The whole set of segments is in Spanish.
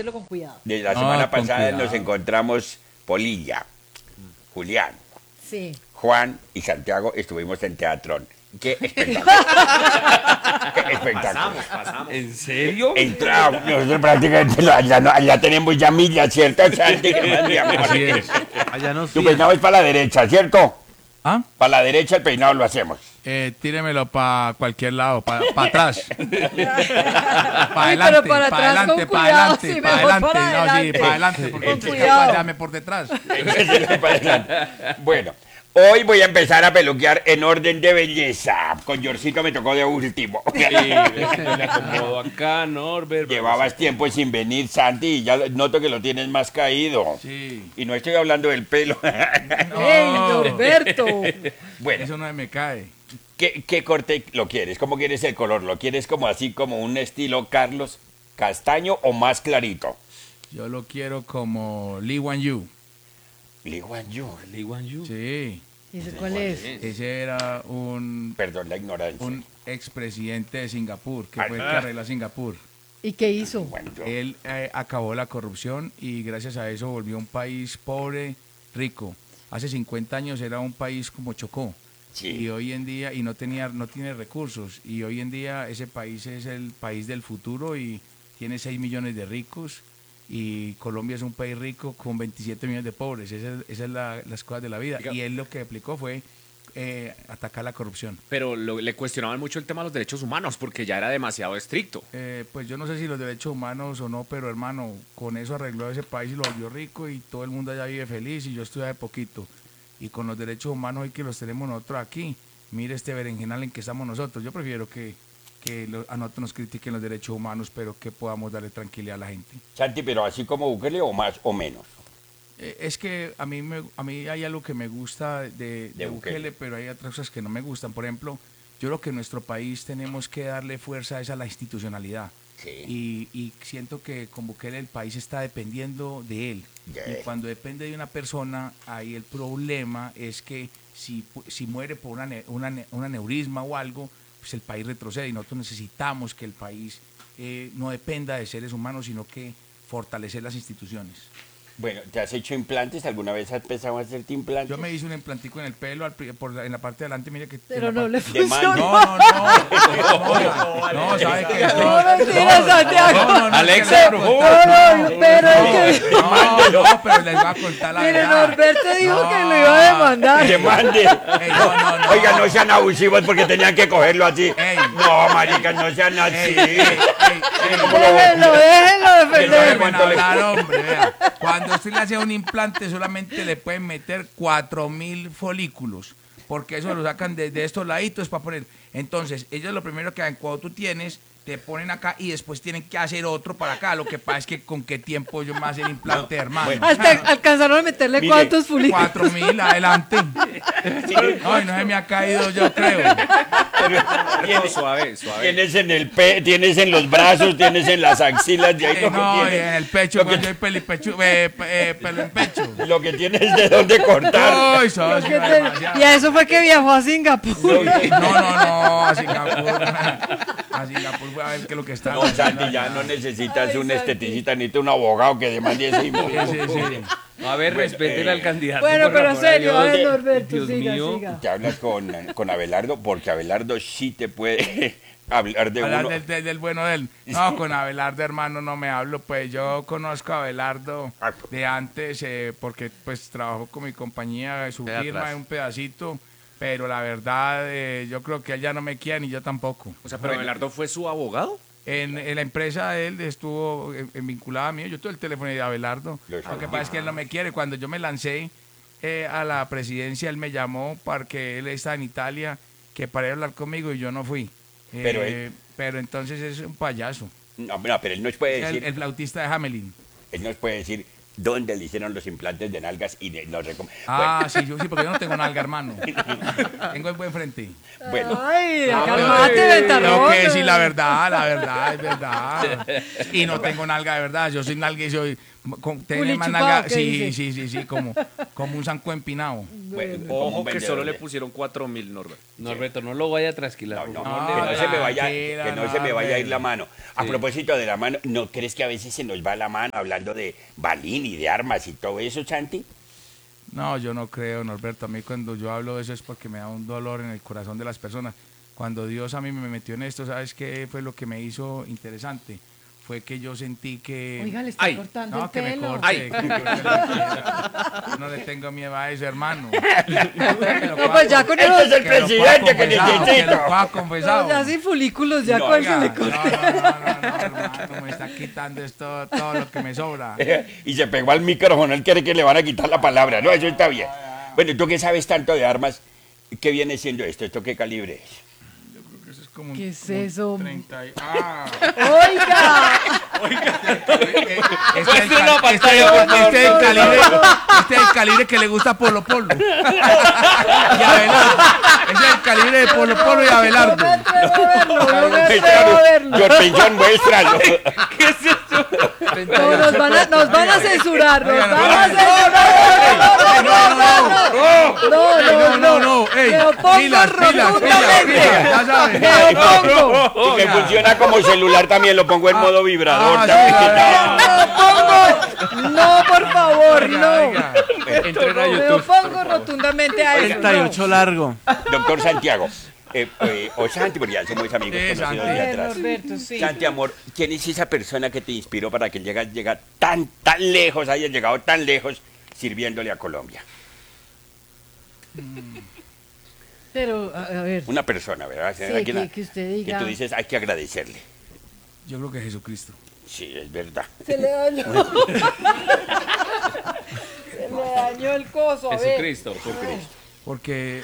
mételo con cuidado. De la No, semana con pasada cuidado. nos encontramos Polilla, Julián, Sí. Juan y Santiago. Estuvimos en Teatrón. ¡Qué espectáculo! ¡Qué espectáculo! Pasamos. ¿En serio? Entramos, nosotros prácticamente allá tenemos ya millas, ¿cierto, Santi? ¿Qué más, mi amor? Así es. Allá nos Tu peinado es para la derecha, ¿cierto? ¿Ah? Para la derecha el peinado lo hacemos. Tíremelo para cualquier lado, para atrás. Para Ay, adelante, pero para atrás adelante, con para cuidado, adelante, sí, para mejor adelante. para No, sí, adelante. para adelante, porque Con usted cuidado. capaz llame por detrás. Bueno, hoy voy a empezar a peluquear en orden de belleza. Con Yorcito me tocó de último. le acomodo acá, Norbert. Llevabas tiempo sin venir, Santi, y ya noto que lo tienes más caído. Sí. Y no estoy hablando del pelo. ¡Ey, Norberto! Bueno, Eso no me cae. ¿qué corte lo quieres? ¿Cómo quieres el color? ¿Lo quieres como así, como un estilo Carlos Castaño o más clarito? Yo lo quiero como Lee Wan Yu. Lee Wan Yu. Lee Wan Yu. Sí. ¿Y ese cuál es? Ese era un Perdón la ignorancia. expresidente de Singapur, que fue el que Ah. arregló a Singapur. ¿Y qué hizo? Bueno, yo- Él acabó la corrupción y gracias a eso volvió un país pobre, rico. Hace 50 años era un país como Chocó. Sí. Y hoy en día, y no tiene recursos. Y hoy en día ese país es el país del futuro y tiene 6 millones de ricos. Y Colombia es un país rico con 27 millones de pobres. Esa es las cosas de la vida. Diga- Y él lo que aplicó fue atacar la corrupción. Pero le cuestionaban mucho el tema de los derechos humanos porque ya era demasiado estricto. Pues yo no sé si los derechos humanos o no, pero hermano, con eso arregló ese país y lo volvió rico y todo el mundo allá vive feliz y yo estuve hace poquito. Y con los derechos humanos hoy que los tenemos nosotros aquí, mire este berenjenal en que estamos nosotros. Yo prefiero que a nosotros nos critiquen los derechos humanos, pero que podamos darle tranquilidad a la gente. Santi, pero así como Bukele o más o menos. Es que a mí hay algo que me gusta de De Bukele, Bukele. pero hay otras cosas que no me gustan. Por ejemplo, yo creo que en nuestro país tenemos que darle fuerza es a la institucionalidad. Sí. Y siento que con Bukele el país está dependiendo de él. Ya. Y cuando depende de una persona, ahí el problema es que si muere por un aneurisma o algo, pues el país retrocede y nosotros necesitamos que el país no dependa de seres humanos, sino que fortalecer las instituciones. Bueno, ¿te has hecho implantes? ¿Alguna vez has pensado en hacerte implantes? Yo me hice un implantico en el pelo, en la parte de adelante, mire que... Pero en la no le parte- De man- funcionó. No, ¿sabe qué? No, mentira, Santiago. Alexa, No, pero es que... No, pero les voy a contar la Mire, verdad. Norberto dijo No. que lo iba a demandar. ¡Que mande! Ey, no. Oiga, no sean abusivos porque tenían que cogerlo así. Ey. No, marica, no sean así. Déjenlo defender. Déjenme hablar, hombre, vea. Cuando usted le hace un implante solamente le pueden meter 4.000 folículos, porque eso lo sacan de estos laditos para poner. Entonces, ellos lo primero que hacen cuando tú tienes, te ponen acá y después tienen que hacer otro para acá. Lo que pasa es que con qué tiempo yo me hace el implante, hermano. Hasta alcanzaron a meterle Mire, cuántos fulículos. 4.000, adelante. Ay, no se me ha caído, yo creo. No, suave. Tienes en el tienes en los brazos, tienes en las axilas, de ahí lo que No, tienes. en el pecho, lo que- cuando yo hay pelo en pecho. Lo que tienes de dónde cortar. Ay, socio, ¿Qué te- demasiado. Y a eso fue que viajó a Singapur. No, a Singapur. A Singapur voy a ver qué es lo que está. No, Santi, ya no necesitas Ay, un Santi. esteticista, necesitas un abogado que demande ese Sí. A ver, respeten al candidato. Bueno, por pero favor, serio, a ver, Dios. Norberto, Dios siga, mío. siga. Te hablas con Abelardo, porque Abelardo sí te puede hablar de Hablar uno. del bueno de él. No, con Abelardo, hermano, no me hablo. Pues yo conozco a Abelardo de antes, porque pues trabajo con mi compañía, su De firma atrás. es un pedacito. Pero la verdad, yo creo que él ya no me quiere ni yo tampoco. O sea, pero Abelardo fue su abogado. En la empresa de él estuvo vinculada a mí. Yo tuve el teléfono de Abelardo. Lo Lo que sabía. pasa es que él no me quiere. Cuando yo me lancé a la presidencia, él me llamó porque él está en Italia, que para ir a hablar conmigo y yo no fui. Pero él- pero entonces es un payaso. No, pero él nos puede decir, El flautista de Hamelin. él nos puede decir dónde le hicieron los implantes de nalgas y nos Ah, sí, sí, porque yo no tengo nalga, hermano. Tengo el buen frente. bueno, Ay, No, calmate, pero tengo ventarrón. que decir la verdad es verdad. Y no tengo nalga de verdad, yo soy nalga y soy... Tiene más Culichupao, nalga, ¿qué dice? sí, como un zanco empinado. Bueno, como Ojo un que vendedor solo le de- pusieron 4.000, Norbert. Norberto, no lo vaya a trasquilar. No, por no, favor. que no se me vaya, que tranquila, no se me vaya a ir la Norbert. mano. A propósito de la mano, ¿no crees que a veces se nos va la mano hablando de balín y de armas y todo eso, Santi? No, yo no creo, Norberto. A mí cuando yo hablo de eso es porque me da un dolor en el corazón de las personas. Cuando Dios a mí me metió en esto, ¿sabes qué fue lo que me hizo interesante? Fue que yo sentí que... Oiga, le está Ay. cortando No, el que me pelo. corte. Ay. Que me corte lo que quiera. Yo no le tengo miedo a eso, hermano. No, pues ya con Este es el... el presidente que Que lo necesito. pueda confesar. No, ya sin folículos, ya No, cuál se oiga, le No, corta. hermano, me está quitando esto, todo lo que me sobra. Y se pegó al micrófono, él quiere que le van a quitar la palabra. No, eso está bien. Bueno, tú que sabes tanto de armas, ¿qué viene siendo esto? ¿Esto qué calibre es? Eso es como ¿Qué es eso? 30 Oiga, Este es el Muestre la cal- este pantalla, es- por favor. este es el calibre, este es el calibre que le gusta a Polo Polo. Y Abelardo. Ese es el calibre de Polo Polo y no Abelardo. me atrevo a verlo, no me atrevo a verlo. Jorpillón, muéstralo. ¿Qué es eso? No, nos van a censurar, nos Oiga, van a censurar. No, ey, me opongo pilas, rotundamente. ya sabes. Me opongo. Y que funciona como celular también, lo pongo en modo vibrador. sí, también. Me opongo. No, por favor, no. Oiga, Entren a Me YouTube. opongo rotundamente a eso. 38 largo. Doctor Santiago, o Santi, porque ya somos amigos Sí, conocidos Santi. de atrás. Norberto, sí. Santi, amor, ¿quién es esa persona que te inspiró para que llega tan lejos, hayas llegado tan lejos sirviéndole a Colombia? Pero, a ver, Una persona, ¿verdad? Sí, Alguien que usted diga. Que tú dices, hay que agradecerle. yo creo que Jesucristo. Sí, es verdad. se le dañó. Se le dañó el coso, a ver. Jesucristo, por Cristo. Porque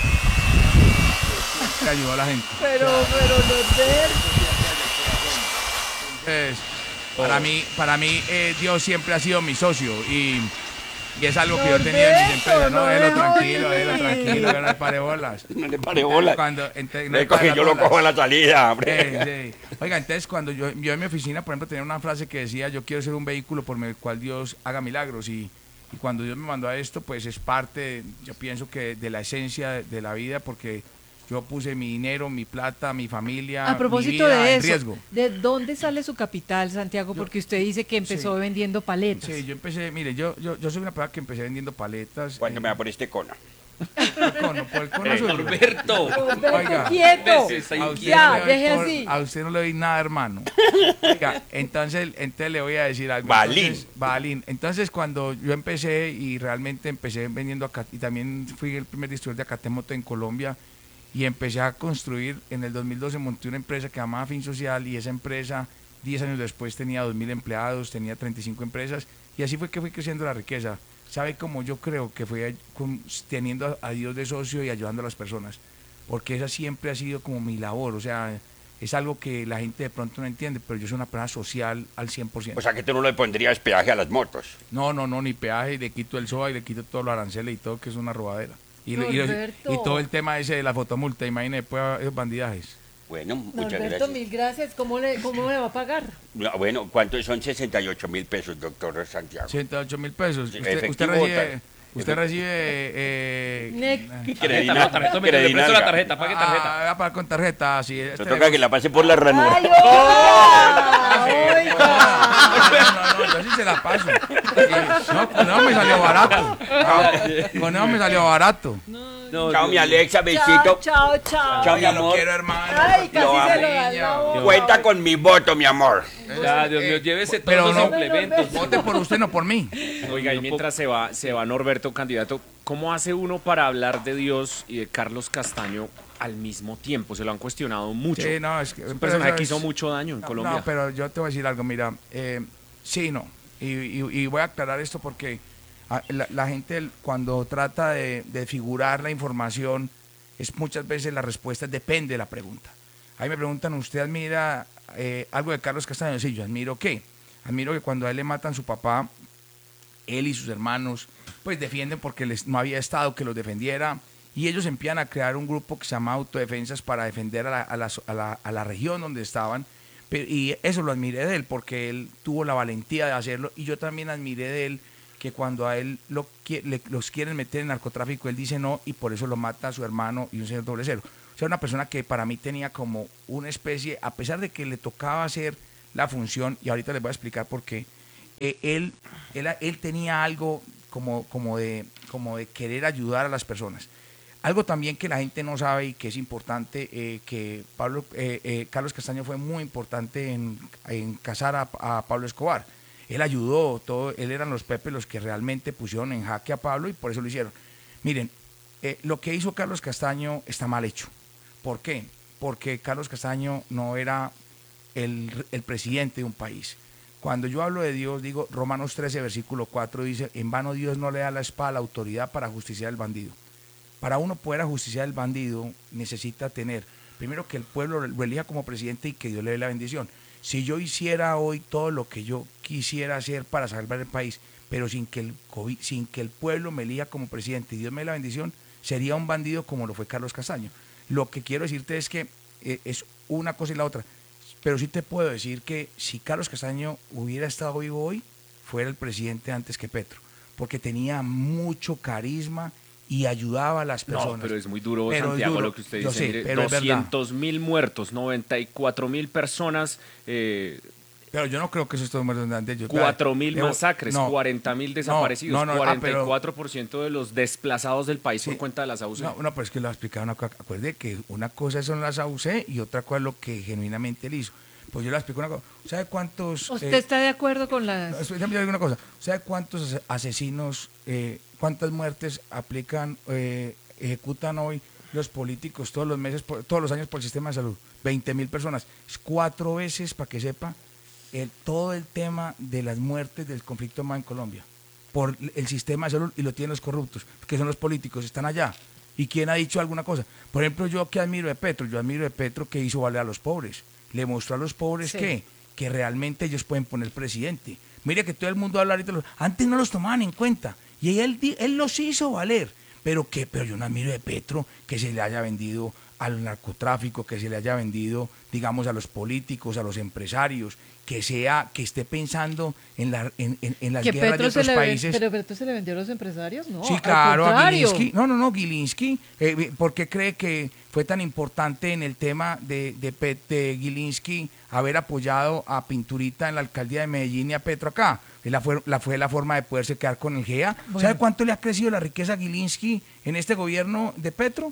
le ayudó a la gente. Pero, Norberto. Entonces, para mí Dios siempre ha sido mi socio y es algo que yo tenía en mis empresas. No, déjelo tranquilo, que no le pare bolas. No le pare bola. No Le coge, yo lo cojo a la salida, hombre. Sí. Oiga, entonces cuando yo en mi oficina, por ejemplo, tenía una frase que decía, yo quiero ser un vehículo por el cual Dios haga milagros y cuando Dios me mandó a esto, pues es parte, yo pienso que de la esencia de la vida porque yo puse mi dinero, mi plata, mi familia, A propósito mi vida de en eso, riesgo. ¿de dónde sale su capital, Santiago? Porque usted dice que empezó Sí. vendiendo paletas. Sí, yo empecé, mire, yo soy una persona que empecé vendiendo paletas. ¿Cuánto me da por este cono? Por el cono suyo. Norberto. Norberto, Oiga. quieto. Sí, está A usted Ya, no le doy deje por- así. A usted no le doy nada, hermano. Oiga, entonces le voy a decir algo. Balín. Entonces, Balín. Entonces, cuando yo empecé y realmente empecé vendiendo acá, y también fui el primer distribuidor de Acatemoto en Colombia, y empecé a construir, en el 2012 monté una empresa que se llamaba Fin Social, y esa empresa, 10 años después, tenía 2.000 empleados, tenía 35 empresas, y así fue que fui creciendo la riqueza. ¿Sabe cómo yo creo que fue teniendo a Dios de socio y ayudando a las personas? Porque esa siempre ha sido como mi labor, o sea, es algo que la gente de pronto no entiende, pero yo soy una persona social al 100%. O sea que tú no le pondrías peaje a las motos. No, ni peaje, y le quito el SOA y le quito todos los aranceles y todo, que es una robadera. Norberto. Y todo el tema ese de la fotomulta, imagínate, pues, esos bandidajes. Bueno, muchas Norberto, gracias. mil gracias. ¿Cómo le va a pagar? No, bueno, ¿cuántos son 68.000 pesos, doctor Santiago? 108.000 pesos. Sí, Usted efectivo, recibe... Usted efectivo. recibe... Tarjeta, no, tarjeta, le presto la tarjeta, pague tarjeta. Voy a pagar con tarjeta, sí. Te toca que la pase por la ranura. ¡Ay, oiga! No, yo sí se la paso. No, con eso me salió barato. Con eso me salió barato. No, Chao, mi Alexa, Chao, besito. chao, chao. Chao, mi Ya lo amor. quiero, hermano. Ay, Lo casi se amo. lo da la boca. Cuenta con mi voto, mi amor. Ya, Dios mío, llévese Pero todos los no- implementos. Vote por usted, no por mí. Oiga, y mientras se va Norberto, candidato, ¿cómo hace uno para hablar de Dios y de Carlos Castaño al mismo tiempo? Se lo han cuestionado mucho. Sí, no, es que... Es un pero personaje eso que es- hizo mucho daño en Colombia. No, pero yo te voy a decir algo, mira, sí, no. Y voy a aclarar esto porque la gente cuando trata de figurar la información, muchas veces la respuesta depende de la pregunta. Ahí me preguntan, ¿usted admira algo de Carlos Castaño? Sí, yo admiro qué. Admiro que cuando a él le matan su papá, él y sus hermanos, pues defienden porque no había Estado que los defendiera. Y ellos empiezan a crear un grupo que se llama Autodefensas para defender a la región donde estaban. Y eso lo admiré de él, porque él tuvo la valentía de hacerlo, y yo también admiré de él que cuando a él los quieren meter en narcotráfico, él dice no, y por eso lo mata a su hermano y un señor doble cero. O sea, una persona que para mí tenía como una especie, a pesar de que le tocaba hacer la función, y ahorita les voy a explicar por qué, él tenía algo como de querer ayudar a las personas. Algo también que la gente no sabe y que es importante, que Carlos Castaño fue muy importante en casar a Pablo Escobar. Él ayudó, él eran los Pepe los que realmente pusieron en jaque a Pablo, y por eso lo hicieron. Miren, lo que hizo Carlos Castaño está mal hecho. ¿Por qué? Porque Carlos Castaño no era el presidente de un país. Cuando yo hablo de Dios, digo, Romanos 13, versículo 4, dice, en vano Dios no le da la espada a la autoridad para justiciar al bandido. Para uno poder ajusticiar al bandido, necesita tener, primero, que el pueblo lo elija como presidente y que Dios le dé la bendición. Si yo hiciera hoy todo lo que yo quisiera hacer para salvar el país, pero sin que el pueblo me elija como presidente y Dios me dé la bendición, sería un bandido como lo fue Carlos Castaño. Lo que quiero decirte es que es una cosa y la otra. Pero sí te puedo decir que si Carlos Castaño hubiera estado vivo hoy, fuera el presidente antes que Petro, porque tenía mucho carisma y ayudaba a las personas. No, pero es muy duro, pero Santiago, duro. lo que usted Yo dice. sé, Mire, pero es verdad. 200.000 muertos, 94.000 personas, Pero yo no creo que eso esté muy redundante. 4.000 masacres, no, 40.000 desaparecidos, no, 44% de los desplazados del país por cuenta de las AUC. No, pero es que lo ha explicado una cosa. Acuerde que una cosa son las AUC y otra cosa es lo que genuinamente él hizo. Pues yo le explico una cosa. ¿Sabe cuántos... ¿Usted está de acuerdo con las...? Déjame decir una cosa. ¿Sabe cuántos asesinos, cuántas muertes ejecutan hoy los políticos todos los meses, todos los años por el sistema de salud? 20.000 personas. Es 4 veces, para que sepa, todo el tema de las muertes del conflicto armado en Colombia. Por el sistema de salud, y lo tienen los corruptos, que son los políticos, están allá. ¿Y quién ha dicho alguna cosa? Por ejemplo, yo que admiro de Petro, que hizo valer a los pobres. Le mostró a los pobres Sí. que realmente ellos pueden poner presidente. Mire que todo el mundo habla ahorita, antes no los tomaban en cuenta, y él los hizo valer. Pero yo no admiro de Petro que se le haya vendido al narcotráfico, que se le haya vendido, digamos, a los políticos, a los empresarios, que esté pensando en las ¿Que guerras de otros países. ¿Pero Petro se le vendió a los empresarios? No, Sí, al claro, a contrario. Gilinski. No, Gilinski. ¿Por qué cree que fue tan importante en el tema de Gilinski haber apoyado a Pinturita en la alcaldía de Medellín y a Petro acá? Fue la forma de poderse quedar con el GEA. Bueno. ¿Sabe cuánto le ha crecido la riqueza a Gilinski en este gobierno de Petro?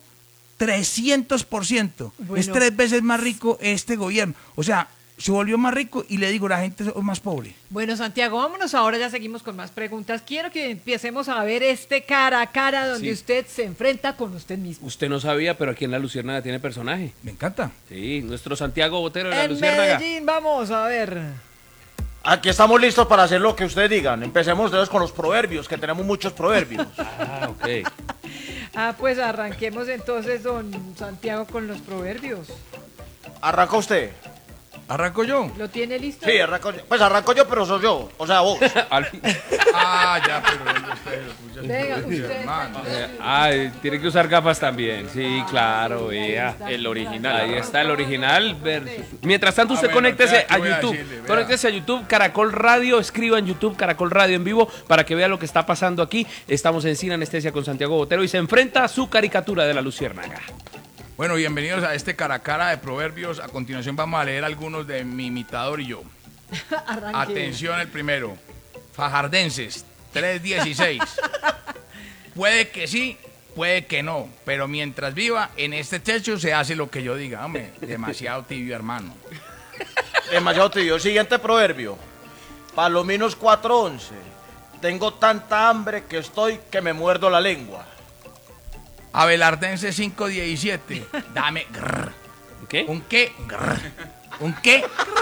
300%. Bueno. Es 3 veces más rico este gobierno. O sea, se volvió más rico y le digo, la gente es más pobre. Bueno, Santiago, vámonos ahora, ya seguimos con más preguntas. Quiero que empecemos a ver este cara a cara donde Sí. usted se enfrenta con usted mismo. Usted no sabía, pero aquí en La Luciérnaga tiene personaje. Me encanta. Sí, nuestro Santiago Botero de La En Luciérnaga. Medellín, vamos a ver. Aquí estamos listos para hacer lo que ustedes digan. Empecemos entonces con los proverbios, que tenemos muchos proverbios. Ah, ok. Pues arranquemos entonces, don Santiago, con los proverbios. ¿Arranca usted? ¿Arranco yo? ¿Lo tiene listo? Sí, arranco yo. Pues arranco yo, pero soy yo. O sea, vos. Ya, pero Venga, usted. hermano. Tiene que usar gafas también. Sí, claro, vea. El original. Ahí está el original versus. Mientras tanto, usted bueno, conéctese vea, a yo voy a YouTube. decirle, vea. Conéctese a YouTube, Caracol Radio. Escriba en YouTube, Caracol Radio en vivo, para que vea lo que está pasando aquí. Estamos en Sin Anestesia con Santiago Botero y se enfrenta a su caricatura de La Luciérnaga. Bueno, bienvenidos a este cara a cara de proverbios. A continuación vamos a leer algunos de mi imitador y yo. Arranque. Atención el primero. Fajardenses, 3:16. Puede que sí, puede que no, pero mientras viva en este techo se hace lo que yo diga. Hombre, demasiado tibio, hermano. Demasiado tío. Siguiente proverbio. Palominos 4:11. Tengo tanta hambre que me muerdo la lengua. Abelardense 5:17. Dame grrr. ¿Qué? ¿Un qué? Grrr. ¿Un qué?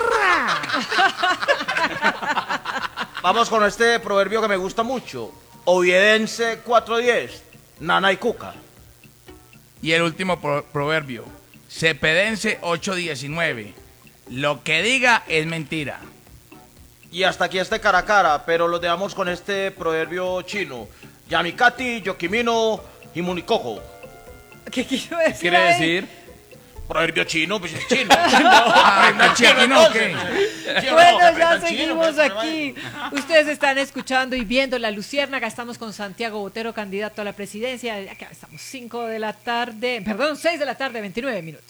Vamos con este proverbio que me gusta mucho. Oviedense 4:10. Nana y cuca. Y el último proverbio. Cepedense 8:19. Lo que diga es mentira. Y hasta aquí este cara a cara, pero lo dejamos con este proverbio chino. Yamikati, Yokimino y Munikojo. ¿Qué quiso decir? Quiere ahí? decir. Proverbio chino, pues es chino. ¿Aquí no o qué? Bueno, ya seguimos aquí. Ustedes están escuchando y viendo La Luciérnaga. Estamos con Santiago Botero, candidato a la presidencia. Acá estamos 6 de la tarde, 29 minutos.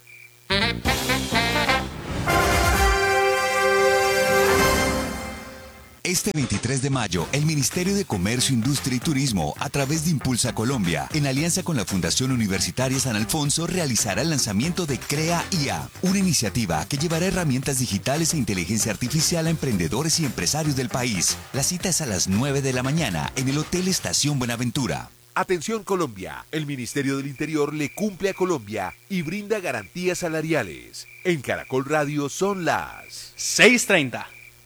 Este 23 de mayo, el Ministerio de Comercio, Industria y Turismo, a través de Impulsa Colombia, en alianza con la Fundación Universitaria San Alfonso, realizará el lanzamiento de Crea IA, una iniciativa que llevará herramientas digitales e inteligencia artificial a emprendedores y empresarios del país. La cita es a las 9 de la mañana en el Hotel Estación Buenaventura. Atención Colombia, el Ministerio del Interior le cumple a Colombia y brinda garantías salariales. En Caracol Radio son las 6:30.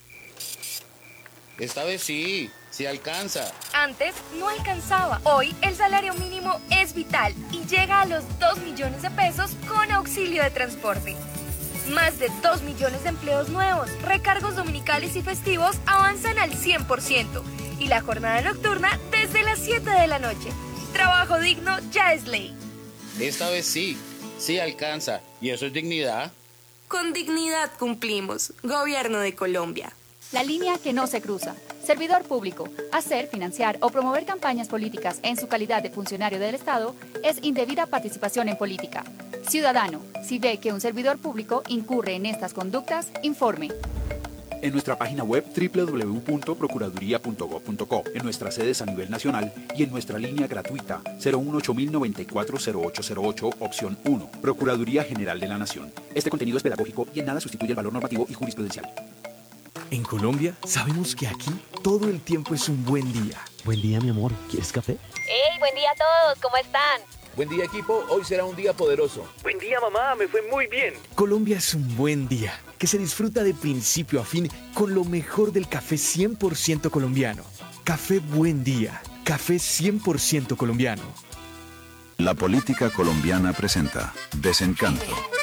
Esta vez sí alcanza. Antes no alcanzaba. Hoy el salario mínimo es vital y llega a los 2 millones de pesos con auxilio de transporte. Más de 2 millones de empleos nuevos, recargos dominicales y festivos avanzan al 100% y la jornada nocturna desde las 7 de la noche. Trabajo digno ya es ley. Esta vez sí alcanza. ¿Y eso es dignidad? Con dignidad cumplimos. Gobierno de Colombia. La línea que no se cruza. Servidor público. Hacer, financiar o promover campañas políticas en su calidad de funcionario del Estado es indebida participación en política. Ciudadano, si ve que un servidor público incurre en estas conductas, informe. En nuestra página web www.procuraduría.gov.co, en nuestras sedes a nivel nacional y en nuestra línea gratuita 018-094-0808, opción 1, Procuraduría General de la Nación. Este contenido es pedagógico y en nada sustituye el valor normativo y jurisprudencial. En Colombia sabemos que aquí todo el tiempo es un buen día. Buen día, mi amor. ¿Quieres café? ¡Hey! Buen día a todos. ¿Cómo están? Buen día, equipo. Hoy será un día poderoso. Buen día, mamá. Me fue muy bien. Colombia es un buen día que se disfruta de principio a fin con lo mejor del café 100% colombiano. Café Buen Día. Café 100% colombiano. La política colombiana presenta Desencanto.